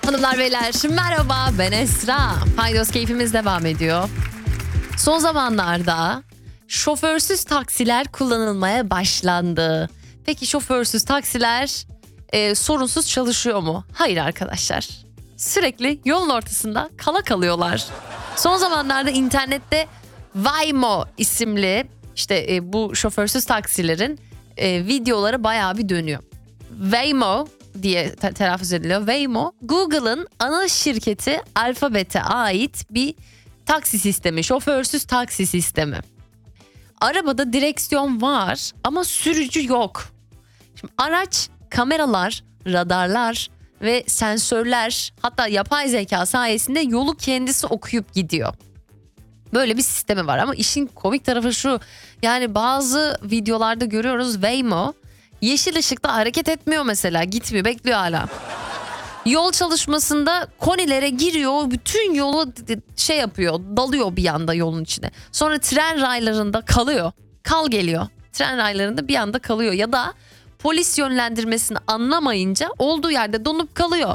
Hanımlar beyler merhaba, ben Esra. Paydos keyfimiz devam ediyor. Son zamanlarda şoförsüz taksiler kullanılmaya başlandı. Peki şoförsüz taksiler sorunsuz çalışıyor mu? Hayır arkadaşlar. Sürekli yolun ortasında kala kalıyorlar. Son zamanlarda internette Waymo isimli bu şoförsüz taksilerin videoları bayağı bir dönüyor. Waymo diye telaffuz ediliyor. Waymo, Google'ın ana şirketi Alphabet'e ait bir taksi sistemi, şoförsüz taksi sistemi. Arabada direksiyon var ama sürücü yok. Şimdi araç kameralar, radarlar ve sensörler, hatta yapay zeka sayesinde yolu kendisi okuyup gidiyor. Böyle bir sistemi var ama işin komik tarafı şu. Yani bazı videolarda görüyoruz Waymo yeşil ışıkta hareket etmiyor mesela, gitmiyor, bekliyor hala. Yol çalışmasında konilere giriyor, bütün yolu yapıyor, dalıyor bir anda yolun içine. Sonra tren raylarında kalıyor, kal geliyor. Tren raylarında bir anda kalıyor ya da polis yönlendirmesini anlamayınca olduğu yerde donup kalıyor.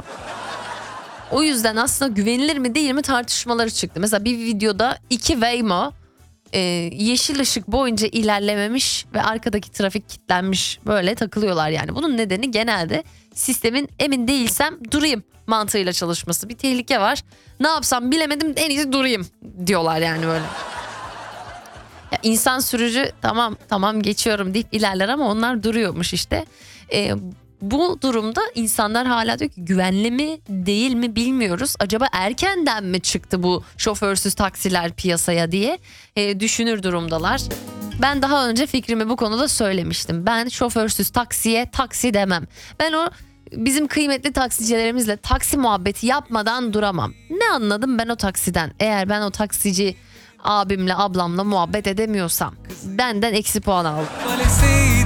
O yüzden aslında güvenilir mi değil mi tartışmaları çıktı. Mesela bir videoda iki Waymo yeşil ışık boyunca ilerlememiş ve arkadaki trafik kilitlenmiş, böyle takılıyorlar yani. Bunun nedeni genelde sistemin emin değilsem durayım mantığıyla çalışması. Bir tehlike var, ne yapsam bilemedim, en iyisi durayım diyorlar yani böyle. Ya insan sürücü tamam geçiyorum deyip ilerler ama onlar duruyormuş işte. Bu durumda insanlar hala diyor ki güvenli mi değil mi bilmiyoruz. Acaba erkenden mi çıktı bu şoförsüz taksiler piyasaya diye düşünür durumdalar. Ben daha önce fikrimi bu konuda söylemiştim. Ben şoförsüz taksiye taksi demem. Ben o bizim kıymetli taksicilerimizle taksi muhabbeti yapmadan duramam. Ne anladım ben o taksiden? Eğer ben o taksici abimle ablamla muhabbet edemiyorsam benden eksi puan aldım.